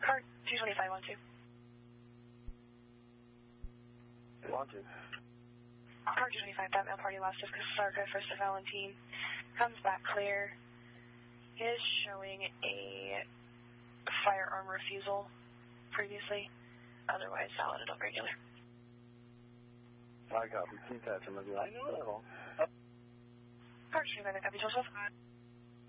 Car 22512. 12. Car 225, that male party last of Casarca, first of Valentine. Comes back clear. Is showing a firearm refusal previously. Otherwise valid adult regular. I copy. Keep that from the line. Car 225, copy 12.